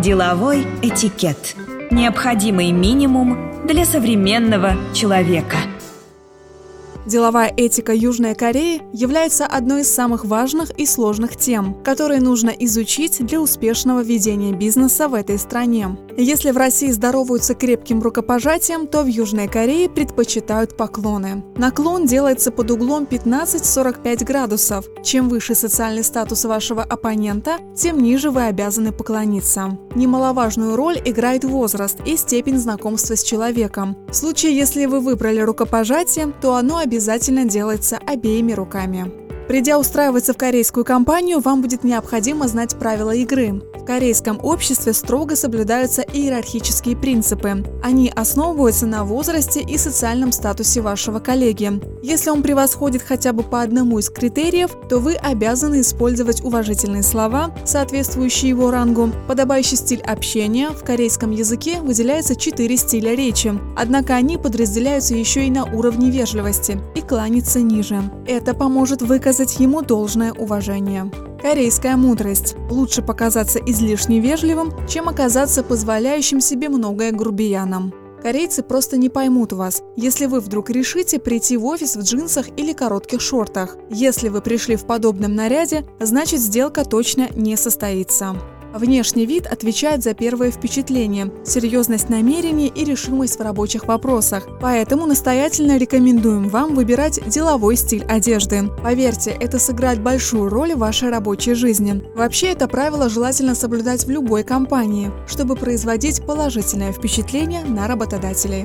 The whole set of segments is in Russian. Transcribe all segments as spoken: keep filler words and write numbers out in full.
Деловой этикет. Необходимый минимум для современного человека. Деловая этика Южной Кореи является одной из самых важных и сложных тем, которые нужно изучить для успешного ведения бизнеса в этой стране. Если в России здороваются крепким рукопожатием, то в Южной Корее предпочитают поклоны. Наклон делается под углом пятнадцать сорок пять градусов. Чем выше социальный статус вашего оппонента, тем ниже вы обязаны поклониться. Немаловажную роль играет возраст и степень знакомства с человеком. В случае, если вы выбрали рукопожатие, то оно обязательно делается обеими руками. Придя устраиваться в корейскую компанию, вам будет необходимо знать правила игры. В корейском обществе строго соблюдаются иерархические принципы. Они основываются на возрасте и социальном статусе вашего коллеги. Если он превосходит хотя бы по одному из критериев, то вы обязаны использовать уважительные слова, соответствующие его рангу. Подобающий стиль общения. В корейском языке выделяется четыре стиля речи, однако они подразделяются еще и на уровне вежливости и кланяться ниже. Это поможет выказать ему должное уважение. Корейская мудрость. Лучше показаться излишне вежливым, чем оказаться позволяющим себе многое грубияном. Корейцы просто не поймут вас, если вы вдруг решите прийти в офис в джинсах или коротких шортах. Если вы пришли в подобном наряде, значит сделка точно не состоится. Внешний вид отвечает за первое впечатление, серьезность намерений и решимость в рабочих вопросах. Поэтому настоятельно рекомендуем вам выбирать деловой стиль одежды. Поверьте, это сыграет большую роль в вашей рабочей жизни. Вообще, это правило желательно соблюдать в любой компании, чтобы производить положительное впечатление на работодателей.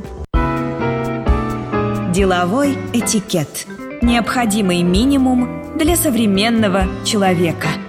Деловой этикет. Необходимый минимум для современного человека.